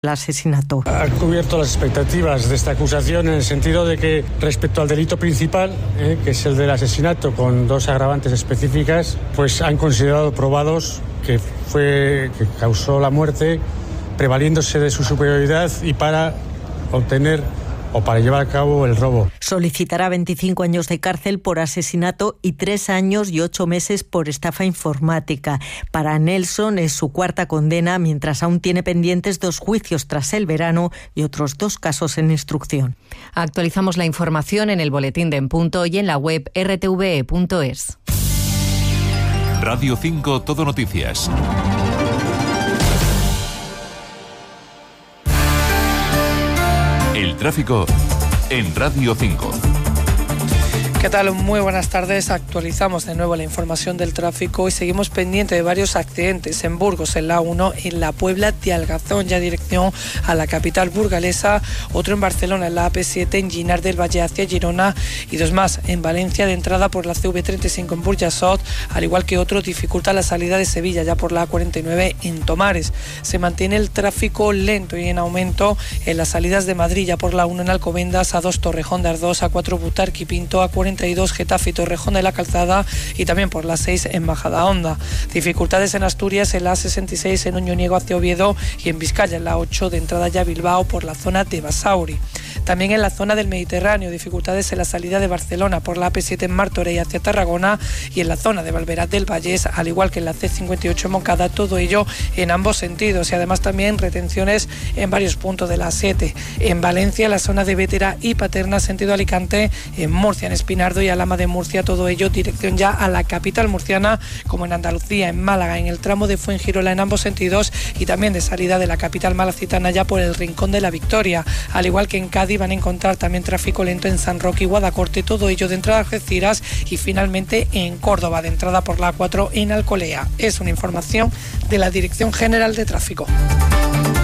el asesinato. Ha cubierto las expectativas de esta acusación en el sentido de que respecto al delito principal, que es el del asesinato con dos agravantes específicas, pues han considerado probados que causó la muerte prevaliéndose de su superioridad y para obtener o para llevar a cabo el robo. Solicitará 25 años de cárcel por asesinato y 3 años y 8 meses por estafa informática. Para Nelson es su cuarta condena, mientras aún tiene pendientes 2 juicios tras el verano y otros 2 casos en instrucción. Actualizamos la información en el boletín de En Punto y en la web rtve.es. Radio 5 Todo Noticias. El tráfico en Radio 5. ¿Qué tal? Muy buenas tardes. Actualizamos de nuevo la información del tráfico y seguimos pendiente de varios accidentes en Burgos, en la 1, en la Puebla de Algazón, ya dirección a la capital burgalesa, otro en Barcelona, en la AP7, en Ginar del Valle hacia Girona, y 2 más en Valencia, de entrada por la CV35 en Burjasot, al igual que otro dificulta la salida de Sevilla, ya por la A49 en Tomares. Se mantiene el tráfico lento y en aumento en las salidas de Madrid, ya por la 1 en Alcobendas, A2 Torrejón de Ardós, A4 Butarque y Pinto, A42 Getafe y Torrejón de la Calzada, y también por la 6 en Majadahonda. Dificultades en Asturias en la A66 en Oñoniego hacia Oviedo y en Vizcaya en la 8 de entrada ya Bilbao por la zona de Basauri. También en la zona del Mediterráneo, dificultades en la salida de Barcelona por la AP7 en Martorell hacia Tarragona y en la zona de Valverat del Vallés, al igual que en la C58 en Moncada, todo ello en ambos sentidos, y además también retenciones en varios puntos de la A7. En Valencia, la zona de Bétera y Paterna, sentido Alicante, en Murcia, en Espinardo y Alhama de Murcia, todo ello dirección ya a la capital murciana, como en Andalucía, en Málaga, en el tramo de Fuengirola en ambos sentidos, y también de salida de la capital malacitana ya por el Rincón de la Victoria, al igual que en Cádiz van a encontrar también tráfico lento en San Roque y Guadacorte, todo ello de entrada a Algeciras, y finalmente en Córdoba, de entrada por la A4 en Alcolea. Es una información de la Dirección General de Tráfico.